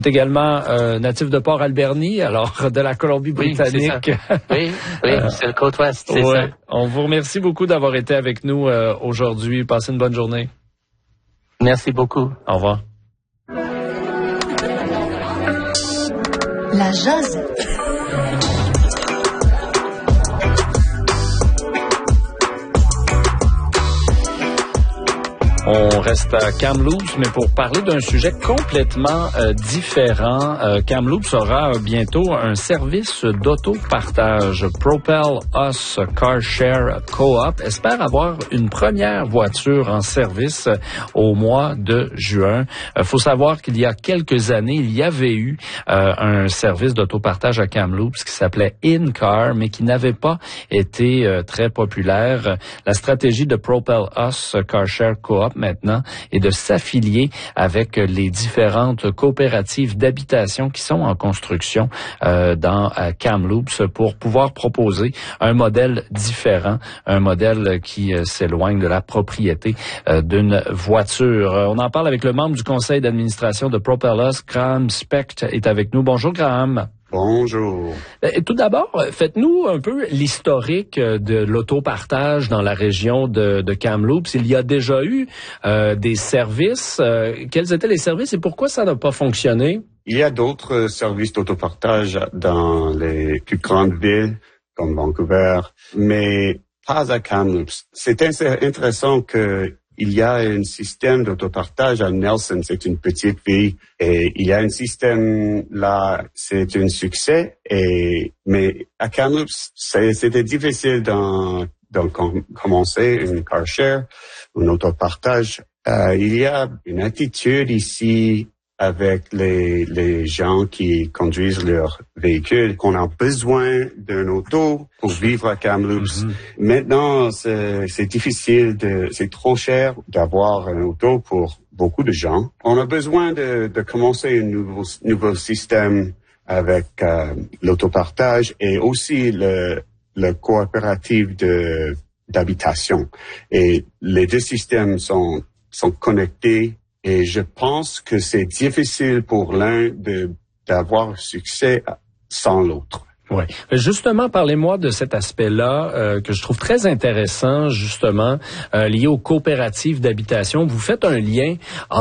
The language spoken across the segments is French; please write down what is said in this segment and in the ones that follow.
Également natif de Port-Alberni, alors de la Colombie-Britannique. Oui, c'est le côte ouest, c'est ouais. ça. On vous remercie beaucoup d'avoir été avec nous aujourd'hui. Passez une bonne journée. Merci beaucoup. Au revoir. La Josette. On reste à Kamloops, mais pour parler d'un sujet complètement différent. Kamloops aura bientôt un service d'autopartage. Propel Us Car Share Co-op espère avoir une première voiture en service au mois de juin. Faut savoir qu'il y a quelques années, il y avait eu un service d'autopartage à Kamloops qui s'appelait InCar, mais qui n'avait pas été très populaire. La stratégie de Propel Us Car Share Co-op maintenant est de s'affilier avec les différentes coopératives d'habitation qui sont en construction dans Kamloops pour pouvoir proposer un modèle différent, un modèle qui s'éloigne de la propriété d'une voiture. On en parle avec le membre du conseil d'administration de Propel Us, Graham Specht est avec nous. Bonjour Graham. Bonjour. Tout d'abord, faites-nous un peu l'historique de l'autopartage dans la région de Kamloops. Il y a déjà eu des services. Quels étaient les services et pourquoi ça n'a pas fonctionné? Il y a d'autres services d'autopartage dans les plus grandes villes comme Vancouver, mais pas à Kamloops. C'est intéressant que il y a un système d'autopartage à Nelson, c'est une petite ville, et il y a un système là, c'est un succès, mais à Kamloops, c'était difficile d'en commencer une car share, un autopartage. Il y a une attitude ici avec les gens qui conduisent leur véhicule, qu'on a besoin d'un auto pour vivre à Kamloops. Mm-hmm. Maintenant, c'est difficile c'est trop cher d'avoir un auto pour beaucoup de gens. On a besoin de commencer un nouveau système avec l'autopartage et aussi le coopérative d'habitation. Et les deux systèmes sont connectés. Et je pense que c'est difficile pour l'un d'avoir succès sans l'autre. Oui. Justement, parlez-moi de cet aspect-là que je trouve très intéressant, justement, lié aux coopératives d'habitation. Vous faites un lien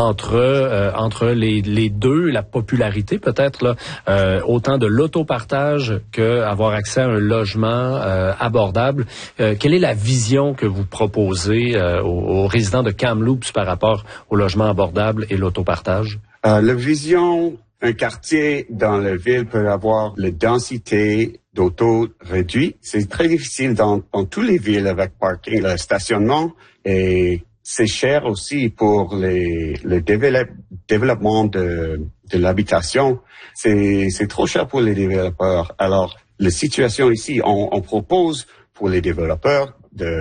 entre les deux, la popularité peut-être là, autant de l'autopartage que avoir accès à un logement abordable. Quelle est la vision que vous proposez aux résidents de Kamloops par rapport au logement abordable et l'autopartage? La vision. Un quartier dans la ville peut avoir la densité d'auto réduite. C'est très difficile dans toutes les villes avec parking, le stationnement, et c'est cher aussi pour le développement de l'habitation. C'est trop cher pour les développeurs. Alors, la situation ici, on propose pour les développeurs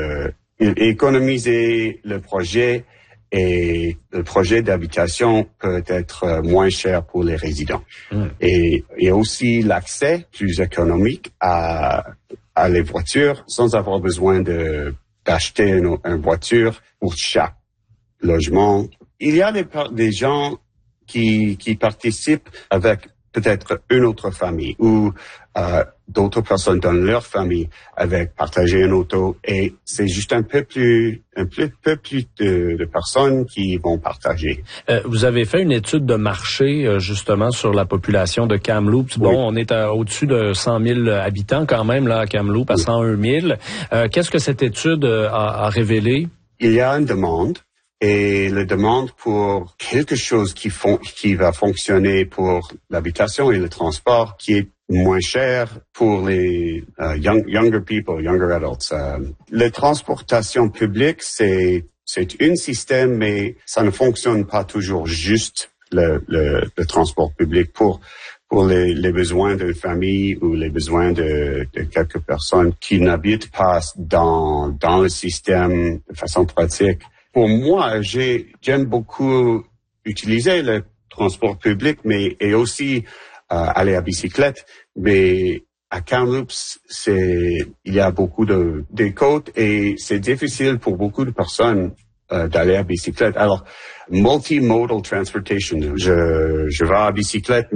d'économiser le projet. Et le projet d'habitation peut être moins cher pour les résidents. Et il y a aussi l'accès plus économique à les voitures sans avoir besoin d'acheter une voiture pour chaque logement. Il y a des gens qui participent avec peut-être une autre famille ou d'autres personnes dans leur famille avec partager une auto, et c'est juste un peu plus de personnes qui vont partager. Vous avez fait une étude de marché justement sur la population de Kamloops. Oui. Bon, on est au-dessus de 100 000 habitants quand même là à Kamloops, à 101 000. Qu'est-ce que cette étude a révélé? Il y a une demande. Et la demande pour quelque chose qui va fonctionner pour l'habitation et le transport, qui est moins cher pour les younger people, younger adults. La transportation publique, c'est un système, mais ça ne fonctionne pas toujours juste le transport public pour les besoins d'une famille ou les besoins de quelques personnes qui n'habitent pas dans le système de façon pratique. Pour moi, j'aime beaucoup utiliser le transport public, et aussi aller à bicyclette. Mais à Kamloops, il y a beaucoup des côtes et c'est difficile pour beaucoup de personnes d'aller à bicyclette. Alors, multimodal transportation, je vais à bicyclette,